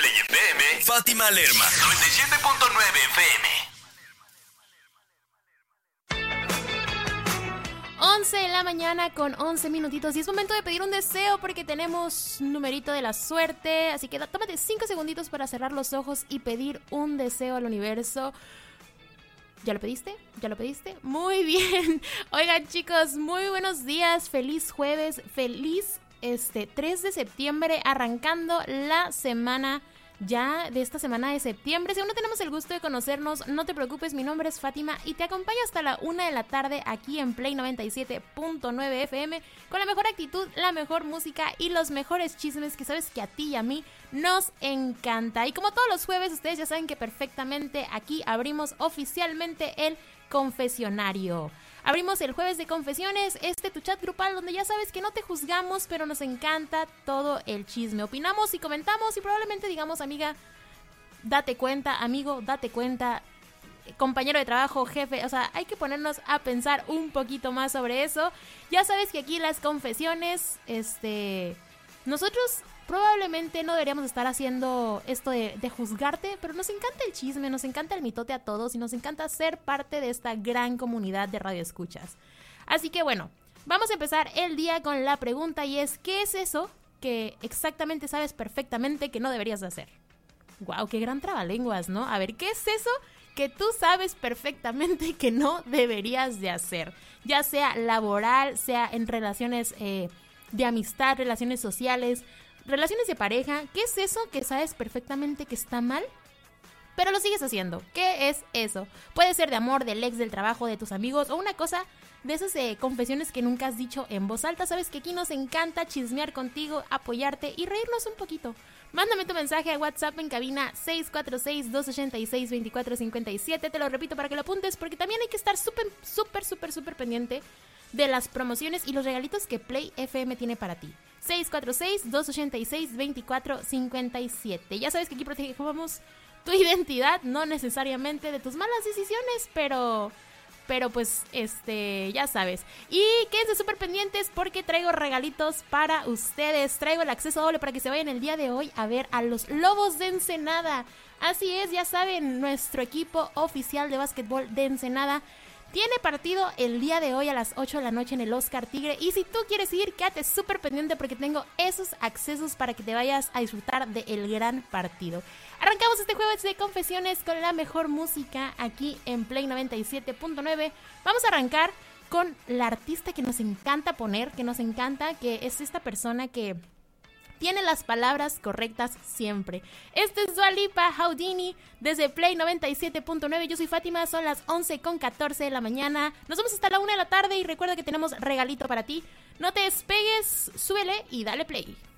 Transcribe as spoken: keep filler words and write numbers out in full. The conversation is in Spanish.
Play F M, Fátima Lerma, noventa y siete punto nueve F M. once de la mañana con once minutitos y es momento de pedir un deseo porque tenemos un numerito de la suerte, así que tómate cinco segunditos para cerrar los ojos y pedir un deseo al universo. ¿Ya lo pediste? ¿Ya lo pediste? Muy bien. Oigan, chicos, muy buenos días, feliz jueves, feliz este tres de septiembre, arrancando la semana ya de esta semana de septiembre. Si aún no tenemos el gusto de conocernos, no te preocupes, mi nombre es Fátima y te acompaño hasta la una de la tarde aquí en Play noventa y siete punto nueve F M con la mejor actitud, la mejor música y los mejores chismes que sabes que a ti y a mí nos encanta. Y como todos los jueves, ustedes ya saben que perfectamente aquí abrimos oficialmente el confesionario. Abrimos el jueves de confesiones, este tu chat grupal donde ya sabes que no te juzgamos, pero nos encanta todo el chisme. Opinamos y comentamos y probablemente digamos, amiga, date cuenta, amigo, date cuenta, compañero de trabajo, jefe, o sea, hay que ponernos a pensar un poquito más sobre eso. Ya sabes que aquí las confesiones, este, nosotros probablemente no deberíamos estar haciendo esto de, de juzgarte, pero nos encanta el chisme, nos encanta el mitote a todos y nos encanta ser parte de esta gran comunidad de radioescuchas. Así que bueno, vamos a empezar el día con la pregunta y es, ¿qué es eso que exactamente sabes perfectamente que no deberías de hacer? ¡Guau! ¡Qué gran trabalenguas!, ¿no? A ver, ¿qué es eso que tú sabes perfectamente que no deberías de hacer? Ya sea laboral, sea en relaciones eh, de amistad, relaciones sociales, relaciones de pareja. ¿Qué es eso que sabes perfectamente que está mal, pero lo sigues haciendo? ¿Qué es eso? Puede ser de amor, del ex, del trabajo, de tus amigos o una cosa de esas eh, confesiones que nunca has dicho en voz alta. Sabes que aquí nos encanta chismear contigo, apoyarte y reírnos un poquito. Mándame tu mensaje a WhatsApp en cabina seis cuatro seis, dos ocho seis, dos cuatro cinco siete. Te lo repito para que lo apuntes porque también hay que estar súper, súper, súper, súper pendiente de las promociones y los regalitos que Play F M tiene para ti. seis cuatro seis, dos ocho seis, dos cuatro cinco siete. Ya sabes que aquí protegemos tu identidad, no necesariamente de tus malas decisiones, pero... Pero pues, este, ya sabes. Y quédense súper pendientes porque traigo regalitos para ustedes. Traigo el acceso doble para que se vayan el día de hoy a ver a los Lobos de Ensenada. Así es, ya saben, nuestro equipo oficial de básquetbol de Ensenada tiene partido el día de hoy a las ocho de la noche en el Oscar Tigre. Y si tú quieres ir, quédate súper pendiente porque tengo esos accesos para que te vayas a disfrutar del gran partido. Arrancamos este jueves de confesiones con la mejor música aquí en Play noventa y siete punto nueve. Vamos a arrancar con la artista que nos encanta poner, que nos encanta, que es esta persona que tiene las palabras correctas siempre. Este es Dua Lipa, Houdini, desde Play noventa y siete punto nueve. Yo soy Fátima, son las once con catorce de la mañana. Nos vemos hasta la una de la tarde y recuerda que tenemos regalito para ti. No te despegues, súbele y dale play.